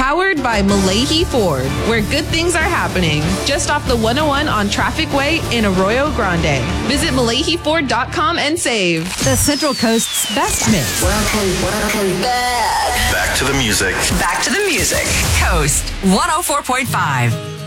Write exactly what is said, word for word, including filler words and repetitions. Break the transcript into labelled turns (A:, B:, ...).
A: Powered by Malahi Ford, where good things are happening. Just off the one oh one on Traffic Way in Arroyo Grande. Visit Malahi Ford dot com and save.
B: The Central Coast's best mix.
C: Welcome, welcome back.
D: Back to the music.
E: Back to the music. Coast one oh four point five.